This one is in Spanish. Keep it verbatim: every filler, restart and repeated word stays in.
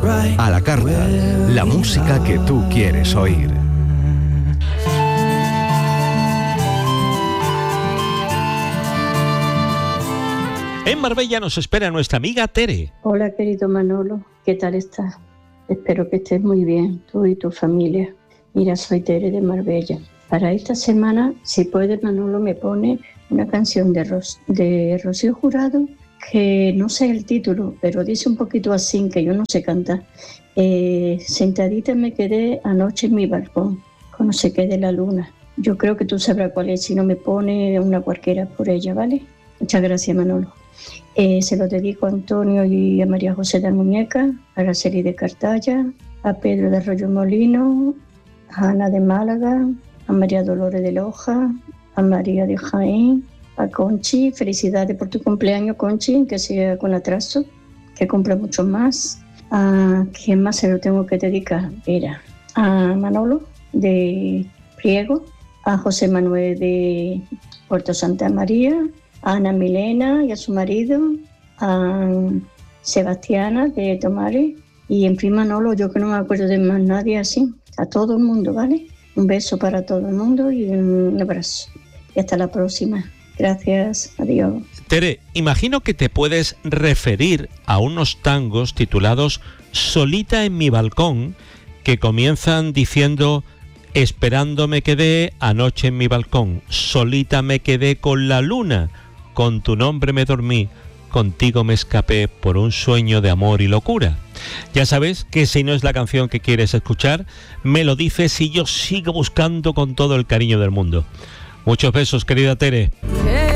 A la carta, la música que tú quieres oír. En Marbella nos espera nuestra amiga Tere. Hola, querido Manolo, ¿qué tal estás? Espero que estés muy bien, tú y tu familia. Mira, soy Tere de Marbella. Para esta semana, si puede, Manolo me pone una canción de, Ros- de Rocío Jurado, que no sé el título, pero dice un poquito así, que yo no sé cantar. Eh, sentadita me quedé anoche en mi balcón, cuando se quede la luna. Yo creo que tú sabrás cuál es, si no me pone una cualquiera por ella, ¿vale? Muchas gracias, Manolo. Eh, se lo dedico a Antonio y a María José de Muñeca, a Araceli de Cartaya, a Pedro de Arroyo Molino, a Ana de Málaga, a María Dolores de Loja, a María de Jaén, a Conchi. Felicidades por tu cumpleaños, Conchi, que sea con atraso, que cumpla mucho más. ¿A quién más se lo tengo que dedicar? Mira, a Manolo de Priego, a José Manuel de Puerto Santa María, a Ana Milena y a su marido, a Sebastiana de Tomares, y en fin, Manolo, yo que no me acuerdo de más nadie así, a todo el mundo, ¿vale? Un beso para todo el mundo y un abrazo. Y hasta la próxima. Gracias, adiós. Tere, imagino que te puedes referir a unos tangos titulados Solita en mi balcón, que comienzan diciendo: esperando me quedé anoche en mi balcón, solita me quedé con la luna, con tu nombre me dormí, contigo me escapé por un sueño de amor y locura. Ya sabes que si no es la canción que quieres escuchar, me lo dices y yo sigo buscando con todo el cariño del mundo. Muchos besos, querida Tere.